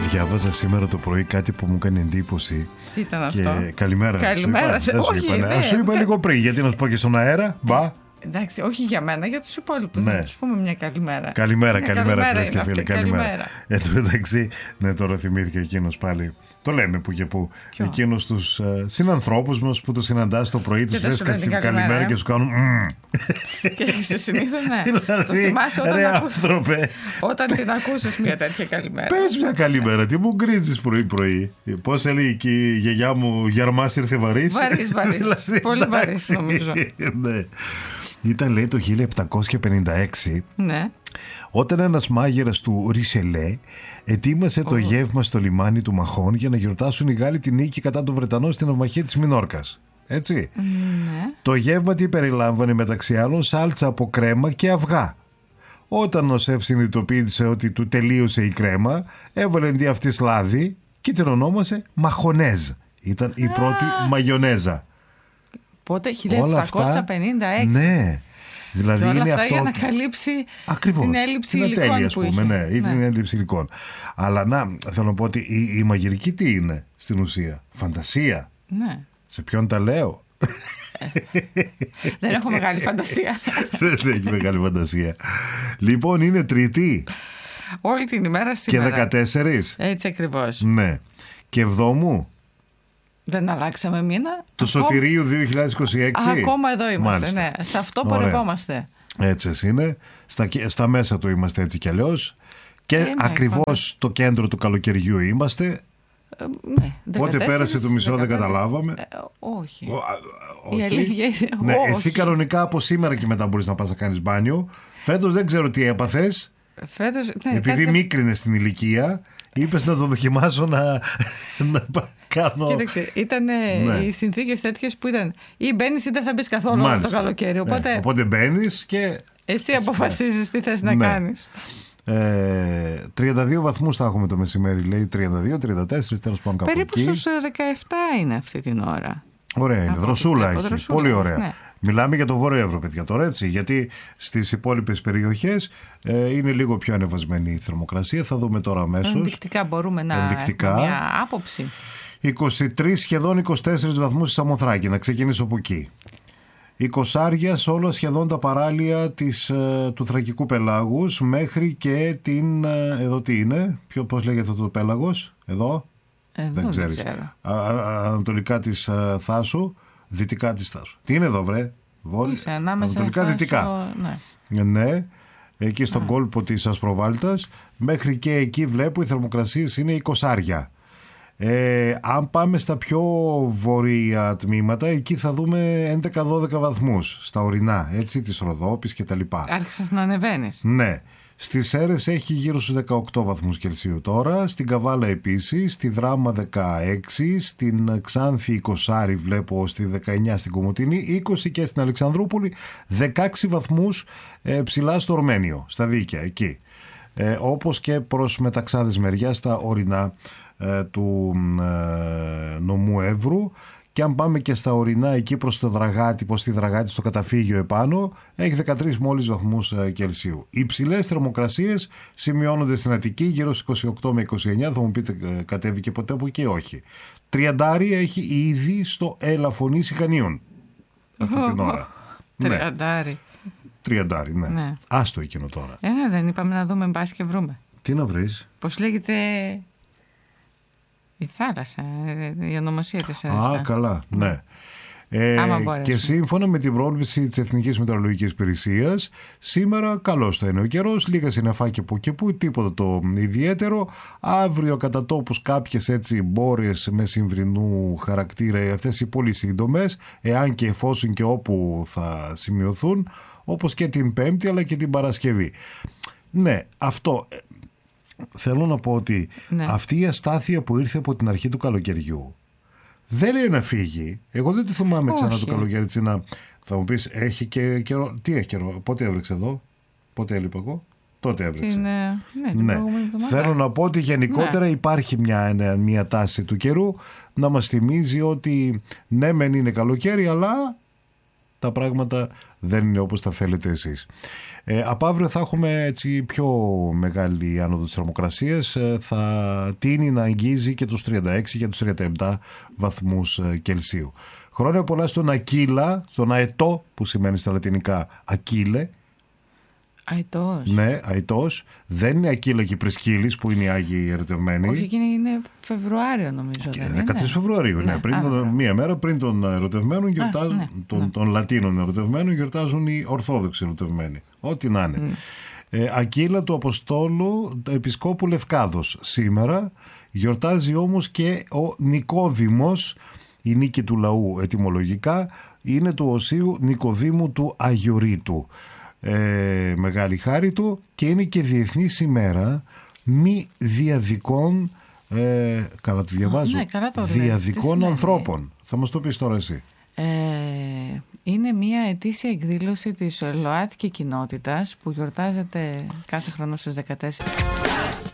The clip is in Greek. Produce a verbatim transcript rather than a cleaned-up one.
Διάβαζα σήμερα το πρωί κάτι που μου έκανε εντύπωση. Τι ήταν και... αυτό? Καλημέρα. Καλημέρα. Σου είπα, όχι, σου είπα, ναι, ναι. Σου είπα ναι. λίγο πριν, γιατί να σου πω και στον αέρα. Μπα. Εντάξει, όχι για μένα, για τους υπόλοιπους. Ναι. Να τους πούμε μια καλημέρα. Καλημέρα, μια καλημέρα, φίλες και αυτή, φίλοι. Καλημέρα. καλημέρα. Εν τω μεταξύ, ναι, τώρα θυμήθηκε εκείνος πάλι. Το λέμε που και που. Εκείνους τους uh, συνανθρώπους μας που τους συναντάς το πρωί, τους λες καλημέρα, καλημέρα και σου κάνουν. Mm. Και σε συνήθως, ναι. Δηλαδή, το θυμάσαι όταν, ρε, ακούς... όταν όταν την ακούσεις μια τέτοια καλημέρα. Πες μια καλημέρα, τι μου γκρίζεις πρωί-πρωί. Πώς έλεγε και η γιαγιά μου, Γιαρμάς ήρθε βαρύς. Βαρύς, βαρύς. Δηλαδή, πολύ βαρύς νομίζω. Ναι. Ήταν, λέει, το χίλια επτακόσια πενήντα έξι, ναι. όταν ένας μάγειρας του Ρισελέ ετοίμασε oh. το γεύμα στο λιμάνι του Μαχών για να γιορτάσουν οι Γάλλοι την νίκη κατά των Βρετανών στην ναυμαχία της Μινόρκας. Έτσι. Ναι. Το γεύμα τι περιλάμβανε μεταξύ άλλων σάλτσα από κρέμα και αυγά. Όταν ο σεφ συνειδητοποίησε ότι του τελείωσε η κρέμα, έβαλε αντί αυτής λάδι και την ονόμασε μαχονέζ. Ήταν η πρώτη μαγιονέζα. Πότε, χίλια επτακόσια πενήντα έξι. Ναι. Δηλαδή και όλα είναι αυτά αυτό... για να καλύψει ακριβώς την έλλειψη την υλικών ατέλεια, που πούμε, είχε. Ναι, ή ναι. την έλλειψη υλικών. Αλλά να, θέλω να πω ότι η, η μαγειρική τι είναι στην ουσία? Φαντασία. Ναι. Σε ποιον τα λέω? Δεν έχω μεγάλη φαντασία. Δεν έχει μεγάλη φαντασία. Λοιπόν, είναι Τρίτη. Όλη την ημέρα σήμερα. Και δεκατέσσερις. Έτσι ακριβώς. Ναι. Και εβδόμου. Δεν αλλάξαμε μήνα. Του Ακόμα... Σωτηρίου δύο χιλιάδες είκοσι έξι. Ακόμα εδώ είμαστε. Μάλιστα. Ναι. Σε αυτό πορευόμαστε. Έτσι είναι. Στα, στα μέσα του είμαστε έτσι κι αλλιώς. Και ε, ναι, ακριβώς πάντα. Στο κέντρο του καλοκαιριού είμαστε. Ε, ναι, πότε πέρασε το μισό δεκατέσσερα. Δεν καταλάβαμε. Ε, όχι. Ο, όχι. Η αλήθεια είναι. Ναι, όχι. εσύ κανονικά από σήμερα και μετά μπορείς να πας να κάνεις μπάνιο. Φέτος δεν ξέρω τι έπαθες. Φέτος, ναι, επειδή κάτι... μίκρινες στην ηλικία, είπες να το δοκιμάσω να, να κάνω. Κοίταξε, ήταν ναι. οι συνθήκες τέτοιες που ήταν ή μπαίνεις ή δεν θα μπεις καθόλου όλο το καλοκαίρι. Οπότε, ναι. οπότε μπαίνεις και. Εσύ αποφασίζεις τι θες να ναι. κάνεις. Ε, τριάντα δύο βαθμούς θα έχουμε το μεσημέρι, λέει. τριάντα δύο τριάντα τέσσερα, τέλος πάντων κάπου περίπου εκεί. στους δεκαεπτά είναι αυτή την ώρα. Ωραία είναι. Δροσούλα έχει. Δροσούλα, πολύ ωραία. Ναι. Μιλάμε για το Βόρειο Εύρο, παιδιά, τώρα, έτσι. Γιατί στις υπόλοιπες περιοχές ε, είναι λίγο πιο ανεβασμένη η θερμοκρασία. Θα δούμε τώρα αμέσως. Ενδεικτικά μπορούμε να Ενδεικτικά. έχουμε μια άποψη. είκοσι τρεις σχεδόν είκοσι τέσσερις βαθμούς στη Σαμοθράκη. Να ξεκινήσω από εκεί. είκοσι σε όλα σχεδόν τα παράλια της, του Θρακικού πελάγους μέχρι και την. Εδώ τι είναι, ποιο, πώς λέγεται αυτό το πέλαγος, εδώ. Εδώ δεν ξέρεις. Δεν ξέρω. Α, α, ανατολικά της α, Θάσου, δυτικά της Θάσου. Τι είναι εδώ, βρε? Βόρεια. Είσαι ανάμεσα ανατολικά, Θάσο, δυτικά. Ναι. ναι. Εκεί στον Α. κόλπο της Ασπροβάλτας. Μέχρι και εκεί βλέπω οι θερμοκρασίες είναι είκοσι. Ε, αν πάμε στα πιο βόρεια τμήματα, εκεί θα δούμε έντεκα δώδεκα βαθμούς στα ορεινά, έτσι, της Ροδόπης και τα λοιπά. Άρχισες να ανεβαίνεις. Ναι. Στις Σέρρες έχει γύρω στους δεκαοκτώ βαθμούς Κελσίου τώρα, στην Καβάλα επίσης, στη Δράμα δεκαέξι, στην Ξάνθη είκοσι βλέπω, στη δεκαεννιά στην Κομοτηνή, είκοσι και στην Αλεξανδρούπολη, δεκαέξι βαθμούς ε, ψηλά στο Ορμένιο, στα Δίκαια, εκεί. Ε, όπως και προς Μεταξάδες μεριά στα ορεινά ε, του ε, νομού Εύρου. Και αν πάμε και στα ορεινά εκεί προς το Δραγάτι, προς τη Δραγάτι στο καταφύγιο επάνω, έχει δεκατρείς μόλις βαθμούς ε, Κελσίου. Οι υψηλές θερμοκρασίες σημειώνονται στην Αττική γύρω στους είκοσι οκτώ με είκοσι εννιά, θα μου πείτε ε, κατέβηκε ποτέ από εκεί? Όχι. Τριαντάρι έχει ήδη στο Ελαφωνήσι Χανίων αυτή την ώρα. Τριαντάρι. Ναι. Τριαντάρι, ναι. ναι. Άστο εκείνο τώρα. Ε, ναι, δεν είπαμε να δούμε, μπας και βρούμε. Τι να βρεις? Πώς λέγεται η θάλασσα, η ονομασία της. Α, α καλά, ναι. Ε, και σύμφωνα με την πρόβλεψη της Εθνικής Μετεωρολογικής Υπηρεσίας, σήμερα καλός θα είναι ο καιρός, λίγα συννεφάκια που και που, τίποτα το ιδιαίτερο. Αύριο κατά τόπους κάποιες έτσι μπόρες με συμβρινού χαρακτήρα, αυτές οι πολύ σύντομες, εάν και εφόσον και όπου θα σημειωθούν, όπως και την Πέμπτη αλλά και την Παρασκευή. Ναι, αυτό. Θέλω να πω ότι ναι. αυτή η αστάθεια που ήρθε από την αρχή του καλοκαιριού δεν λέει να φύγει. Εγώ δεν το θυμάμαι ξανά το καλοκαίρι. Έτσι, να... Θα μου πεις, έχει και καιρό. Τι έχει καιρό, πότε έβρεξε εδώ, πότε έλειπα εγώ, τότε έβρεξε. Την, ναι, ναι. Θέλω να πω ότι γενικότερα ναι. υπάρχει μια, μια τάση του καιρού να μας θυμίζει ότι ναι μεν είναι καλοκαίρι, αλλά τα πράγματα δεν είναι όπως τα θέλετε εσείς. Ε, από αύριο θα έχουμε έτσι πιο μεγάλη άνοδο της θερμοκρασίας, ε, θα τείνει να αγγίζει και τους τριάντα έξι και τους τριάντα επτά βαθμούς ε, Κελσίου. Χρόνια πολλά στον Ακύλα, στον Αετό που σημαίνει στα λατινικά Ακύλε. Αητός. Ναι, Αητός. Δεν είναι Ακύλα και Πρισκύλης που είναι οι Άγιοι ερωτευμένοι. Όχι, εκείνη είναι Φεβρουάριο νομίζω. Δεν δεκατρείς Φεβρουαρίου, ναι. Ναι, Πριν α, τον, μία μέρα πριν των ερωτευμένων γιορτάζουν, ναι, των, ναι. των Λατίνων ερωτευμένων γιορτάζουν οι Ορθόδοξοι ερωτευμένοι. Ό,τι να είναι. Mm. Ε, Ακύλα του Αποστόλου, του Επισκόπου Λευκάδος σήμερα. Γιορτάζει όμως και ο Νικόδημος, η νίκη του λαού ετυμολογικά, είναι του Οσίου Νικοδήμου του Αγιορείτου. Ε, μεγάλη χάρη του, και είναι και διεθνής ημέρα μη διαδικών, ε, καλά το διαβάζω, ναι, καλά το διαδικών ανθρώπων. Θα μας το πεις τώρα εσύ. Ε, είναι μια ετήσια εκδήλωση της ΛΟΑΤΚΙ κοινότητας που γιορτάζεται κάθε χρόνο στις δεκατέσσερις